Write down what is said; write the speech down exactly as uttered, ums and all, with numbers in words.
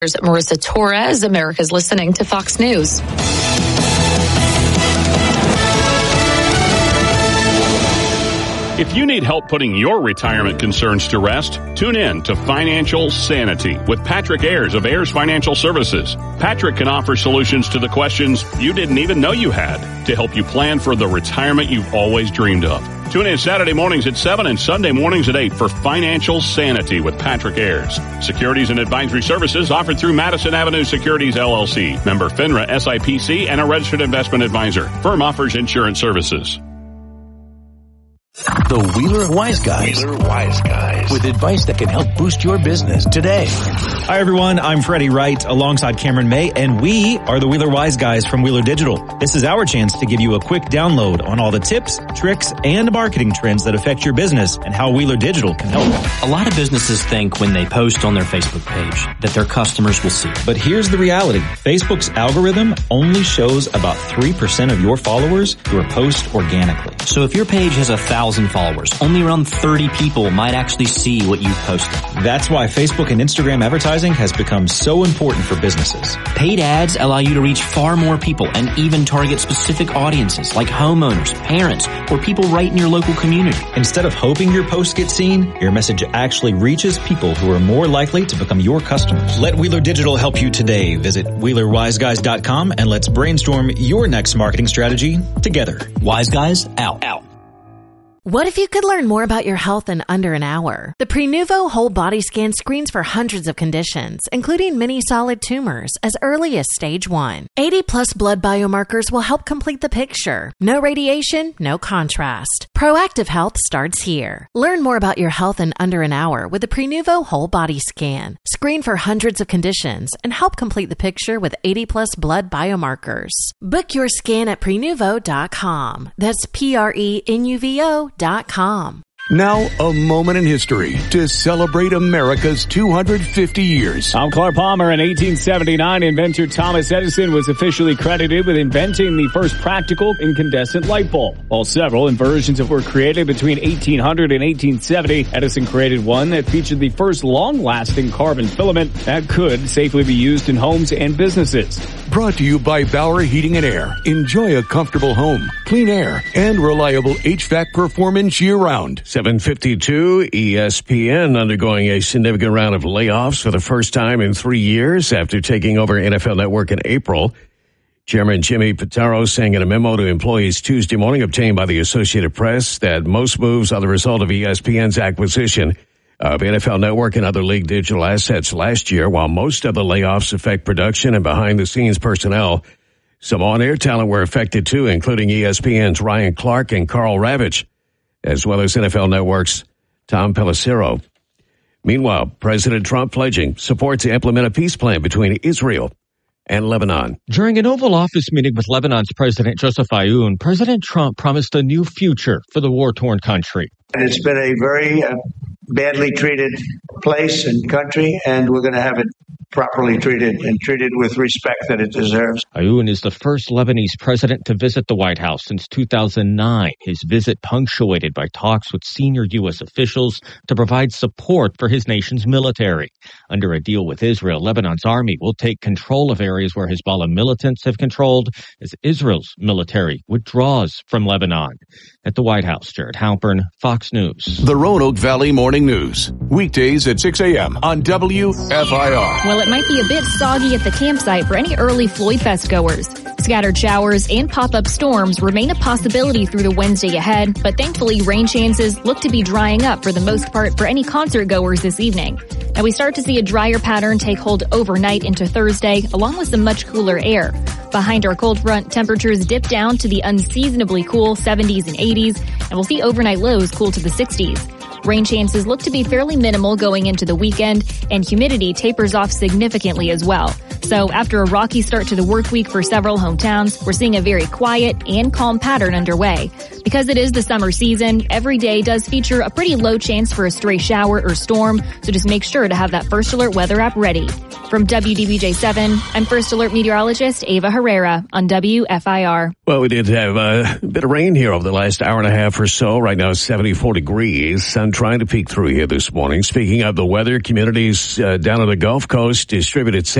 Marissa Torres, America's listening to Fox News. If you need help putting your retirement concerns to rest, tune in to Financial Sanity with Patrick Ayers of Ayers Financial Services. Patrick can offer solutions to the questions you didn't even know you had to help you plan for the retirement you've always dreamed of. Tune in Saturday mornings at seven and Sunday mornings at eight for Financial Sanity with Patrick Ayers. Securities and advisory services offered through Madison Avenue Securities, L L C. Member FINRA S I P C and a registered investment advisor. Firm offers insurance services. The Wheeler Wise Guys. Wheeler Wise Guys. With advice that can help boost your business today. Hi, everyone. I'm Freddie Wright alongside Cameron May, and we are the Wheeler Wise Guys from Wheeler Digital. This is our chance to give you a quick download on all the tips, tricks, and marketing trends that affect your business and how Wheeler Digital can help. A lot of businesses think when they post on their Facebook page that their customers will see it. But here's the reality. Facebook's algorithm only shows about three percent of your followers your post organically. So if your page has a thousand followers, only around thirty people might actually see what you've posted. That's why Facebook and Instagram advertising has become so important for businesses. Paid ads allow you to reach far more people and even target specific audiences like homeowners, parents, or people right in your local community. Instead of hoping your post gets seen, your message actually reaches people who are more likely to become your customers. Let Wheeler Digital help you today. Visit Wheeler Wise Guys dot com and let's brainstorm your next marketing strategy together. Wise Guys, out. Out. What if you could learn more about your health in under an hour? The Prenuvo Whole Body Scan screens for hundreds of conditions, including many solid tumors, as early as stage one. eighty plus blood biomarkers will help complete the picture. No radiation, no contrast. Proactive health starts here. Learn more about your health in under an hour with the Prenuvo Whole Body Scan. Screen for hundreds of conditions and help complete the picture with eighty plus blood biomarkers. Book your scan at prenuvo dot com. That's P R E N U V O dot com. Now, a moment in history to celebrate America's two hundred fifty years. I'm Clark Palmer. In eighteen seventy-nine, inventor Thomas Edison was officially credited with inventing the first practical incandescent light bulb. While several inversions that were created between eighteen hundred and eighteen seventy, Edison created one that featured the first long-lasting carbon filament that could safely be used in homes and businesses. Brought to you by Bauer Heating and Air. Enjoy a comfortable home, clean air, and reliable H V A C performance year-round. seven fifty-two E S P N undergoing a significant round of layoffs for the first time in three years after taking over N F L Network in April. Chairman Jimmy Pitaro saying in a memo to employees Tuesday morning obtained by the Associated Press that most moves are the result of E S P N's acquisition of N F L Network and other league digital assets last year, while most of the layoffs affect production and behind-the-scenes personnel. Some on-air talent were affected too, including E S P N's Ryan Clark and Carl Ravitch, as well as N F L Network's Tom Pelissero. Meanwhile, President Trump pledging support to implement a peace plan between Israel and Lebanon. During an Oval Office meeting with Lebanon's President Joseph Aoun, President Trump promised a new future for the war-torn country. And it's been a very uh, badly treated place and country, and we're going to have it properly treated and treated with respect that it deserves. Aoun is the first Lebanese president to visit the White House since two thousand nine, his visit punctuated by talks with senior U S officials to provide support for his nation's military. Under a deal with Israel, Lebanon's army will take control of areas where Hezbollah militants have controlled as Israel's military withdraws from Lebanon. At the White House, Jared Halpern, Fox News. The Roanoke Valley Morning News, weekdays at six a.m. on W F I R. Well, it might be a bit soggy at the campsite for any early Floyd Fest goers. Scattered showers and pop-up storms remain a possibility through the Wednesday ahead, but thankfully rain chances look to be drying up for the most part for any concert goers this evening. Now we start to see a drier pattern take hold overnight into Thursday, along with some much cooler air. Behind our cold front, temperatures dip down to the unseasonably cool seventies and eighties, and we'll see overnight lows cool to the sixties. Rain chances look to be fairly minimal going into the weekend, and humidity tapers off significantly as well. So after a rocky start to the work week for several hometowns, we're seeing a very quiet and calm pattern underway. Because it is the summer season, every day does feature a pretty low chance for a stray shower or storm, so just make sure to have that First Alert weather app ready. From W D B J seven, I'm First Alert meteorologist Ava Herrera on W F I R. Well, we did have a bit of rain here over the last hour and a half or so. Right now, seventy-four degrees. Sun trying to peek through here this morning. Speaking of the weather, communities uh, down on the Gulf Coast distributed